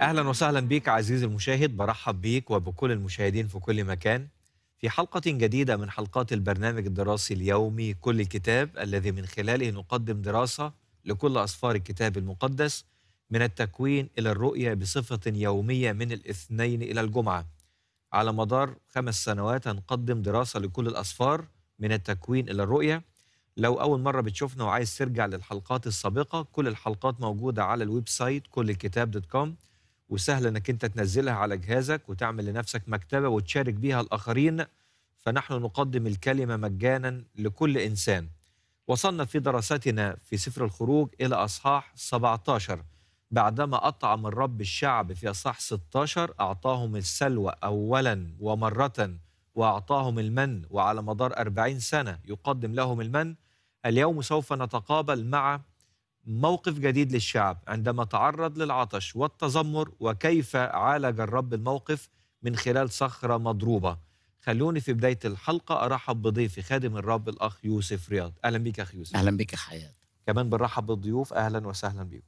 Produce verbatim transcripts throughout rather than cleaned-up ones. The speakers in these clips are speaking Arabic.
أهلا وسهلا بك عزيزي المشاهد، برحب بيك وبكل المشاهدين في كل مكان في حلقة جديدة من حلقات البرنامج الدراسي اليومي كل الكتاب، الذي من خلاله نقدم دراسة لكل أسفار الكتاب المقدس من التكوين إلى الرؤية بصفة يومية من الاثنين إلى الجمعة. على مدار خمس سنوات هنقدم دراسة لكل الأسفار من التكوين إلى الرؤية. لو أول مرة بتشوفنا وعايز ترجع للحلقات السابقة، كل الحلقات موجودة على الويب سايت كل الكتاب دوت كوم، وسهل انك انت تنزلها على جهازك وتعمل لنفسك مكتبة وتشارك بيها الآخرين. فنحن نقدم الكلمة مجانا لكل إنسان. وصلنا في دراستنا في سفر الخروج إلى أصحاح سبعة عشر. بعدما أطعم الرب الشعب في أصحاح ستة عشر أعطاهم السلوى أولا ومرة، وأعطاهم المن، وعلى مدار أربعين سنة يقدم لهم المن. اليوم سوف نتقابل مع موقف جديد للشعب عندما تعرض للعطش والتذمر، وكيف عالج الرب الموقف من خلال صخرة مضروبة. خلوني في بداية الحلقة أرحب بضيفي خادم الرب الأخ يوسف رياض. أهلا بك يا أخ يوسف. أهلا بك حياة. كمان بنرحب بالضيوف، أهلا وسهلا بكم.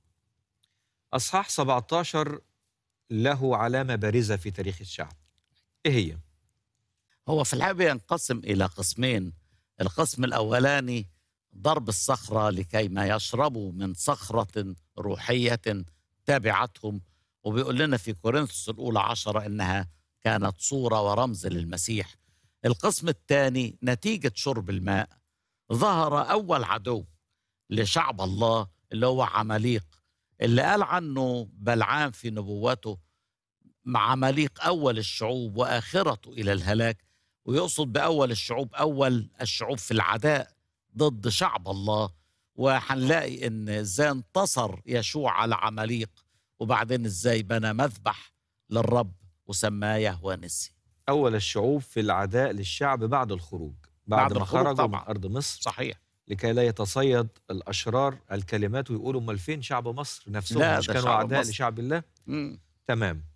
أصحاح سبعة عشر له علامة بارزة في تاريخ الشعب. إيه هي؟ هو في الحقيقة ينقسم إلى قسمين. القسم الأولاني ضرب الصخرة لكي ما يشربوا من صخرة روحية تابعتهم، وبيقول لنا في كورنثوس الأولى عشرة إنها كانت صورة ورمز للمسيح. القسم الثاني نتيجة شرب الماء ظهر أول عدو لشعب الله اللي هو عماليق، اللي قال عنه بلعام في نبوته مع عماليق أول الشعوب وآخرته إلى الهلاك. ويقصد بأول الشعوب أول الشعوب في العداء ضد شعب الله. وهنلاقي إن إزاي انتصر يشوع على عماليق، وبعدين إزاي بنى مذبح للرب وسماه يهوه نسي. أول الشعوب في العداء للشعب بعد الخروج، بعد, بعد ما الخروج خرجوا من طبعا. أرض مصر، صحيح. لكي لا يتصيد الأشرار الكلمات ويقولوا امال فين شعب مصر نفسهم، لا مش ده كانوا شعب أعداء مصر. لشعب الله؟ مم. تمام.